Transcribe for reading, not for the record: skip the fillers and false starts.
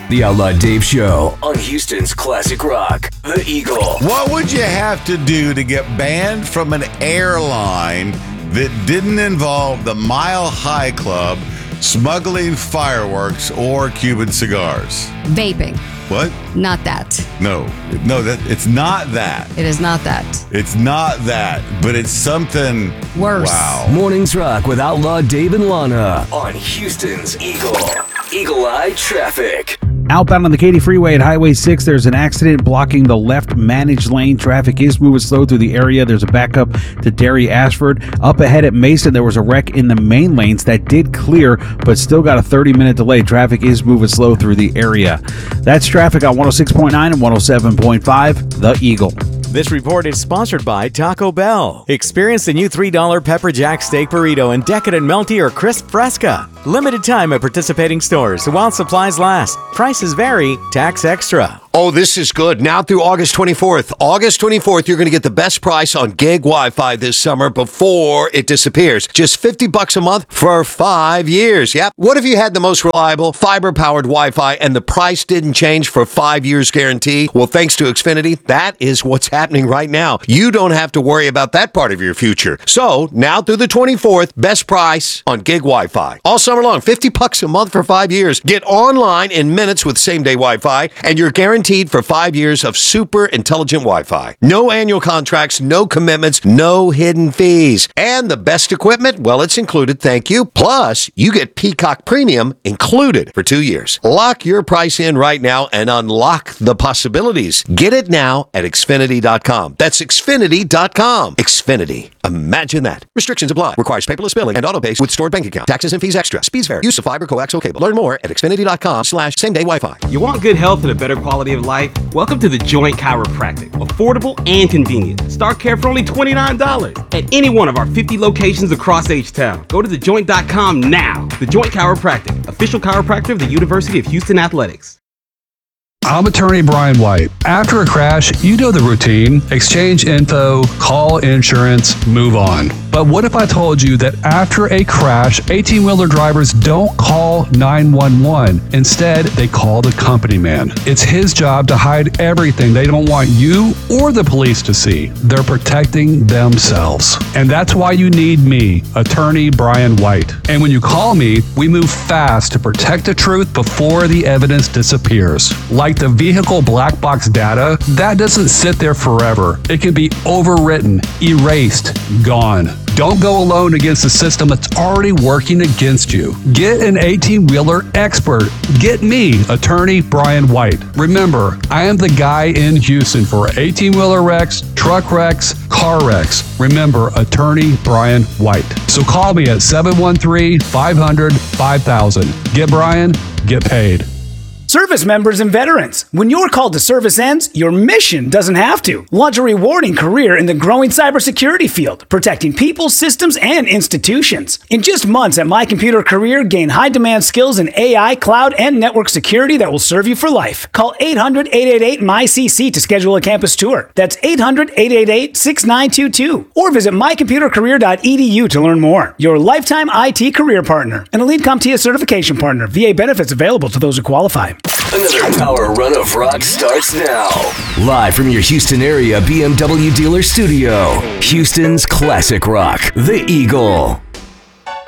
The Outlaw Dave Show on Houston's Classic Rock, The Eagle. What would you have to do to get banned from an airline that didn't involve the Mile High Club, smuggling fireworks, or Cuban cigars? Vaping. What? Not that. No, it's not that. It is not that. It's not that, but it's something worse. Wow. Mornings Rock with Outlaw Dave and Lana on Houston's Eagle. Eagle Eye Traffic. Outbound on the Katy Freeway at Highway 6, there's an accident blocking the left managed lane. Traffic is moving slow through the area. There's a backup to Derry Ashford. Up ahead at Mason, there was a wreck in the main lanes that did clear, but still got a 30-minute delay. Traffic is moving slow through the area. That's traffic on 106.9 and 107.5, The Eagle. This report is sponsored by Taco Bell. Experience the new $3 Pepper Jack Steak Burrito and Decadent Melty or Crisp Fresca. Limited time at participating stores while supplies last. Prices vary. Tax extra. Oh, this is good. Now through August 24th. August 24th, you're going to get the best price on gig Wi-Fi this summer before it disappears. Just $50 a month for 5 years. Yep. What if you had the most reliable fiber-powered Wi-Fi and the price didn't change for 5 years guarantee? Well, thanks to Xfinity, that is what's happening right now. You don't have to worry about that part of your future. So now through the 24th, best price on gig Wi-Fi. All summer long, $50 a month for 5 years. Get online in minutes with same-day Wi-Fi, and you're guaranteed for 5 years of super intelligent Wi-Fi. No annual contracts, no commitments, no hidden fees. And the best equipment, well, it's included, thank you. Plus, you get Peacock Premium included for 2 years. Lock your price in right now and unlock the possibilities. Get it now at Xfinity.com. That's Xfinity.com. Xfinity. Imagine that. Restrictions apply. Requires paperless billing and auto pay with stored bank account. Taxes and fees extra. Speeds vary. Use of fiber coaxial cable. Learn more at Xfinity.com/same-day Wi-Fi. You want good health and a better quality of life? Welcome to The Joint Chiropractic. Affordable and convenient. Start care for only $29 at any one of our 50 locations across H-Town. Go to thejoint.com now. The Joint Chiropractic, official chiropractor of the University of Houston Athletics. I'm attorney Brian White. After a crash, you know the routine. Exchange info, call insurance, move on. But what if I told you that after a crash, 18-wheeler drivers don't call 911. Instead, they call the company man. It's his job to hide everything they don't want you or the police to see. They're protecting themselves. And that's why you need me, attorney Brian White. And when you call me, we move fast to protect the truth before the evidence disappears. Like the vehicle black box data, that doesn't sit there forever. It can be overwritten, erased, gone. Don't go alone against a system that's already working against you. Get an 18-wheeler expert. Get me, attorney Brian White. Remember, I am the guy in Houston for 18-wheeler wrecks, truck wrecks, car wrecks. Remember, attorney Brian White. So call me at 713-500-5000. Get Brian, get paid. Service members and veterans, when your call to service ends, your mission doesn't have to. Launch a rewarding career in the growing cybersecurity field, protecting people, systems, and institutions. In just months at My Computer Career, gain high-demand skills in AI, cloud, and network security that will serve you for life. Call 800-888-MyCC to schedule a campus tour. That's 800-888-6922. Or visit mycomputercareer.edu to learn more. Your lifetime IT career partner. An Elite CompTIA certification partner. VA benefits available to those who qualify. Another power run of rock starts now. Live from your Houston area BMW dealer studio, Houston's Classic Rock, The Eagle.